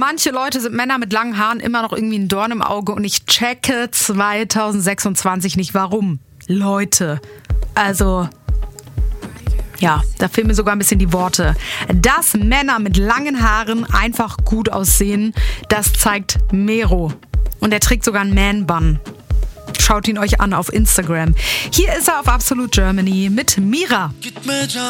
manche Leute sind Männer mit langen Haaren immer noch irgendwie ein Dorn im Auge und ich checke 2026 nicht, warum. Leute, also... Ja, da fehlen mir sogar ein bisschen die Worte. Dass Männer mit langen Haaren einfach gut aussehen, das zeigt Mero. Und er trägt sogar einen Man-Bun. Schaut ihn euch an auf Instagram. Hier ist er auf Absolute Germany mit Mira.